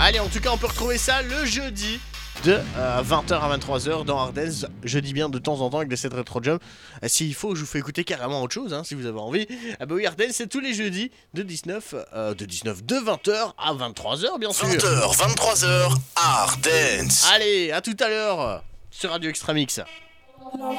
Allez, en tout cas, on peut retrouver ça le jeudi de 20h à 23h dans Ardennes. Je dis bien de temps en temps avec des sets Retro Jam. S'il faut, je vous fais écouter carrément autre chose, si vous avez envie. Ah bah oui, Ardennes, c'est tous les jeudis de 20h à 23h, bien sûr. 20h, 23h, Ardennes. Allez, à tout à l'heure sur Radio Extra Mix.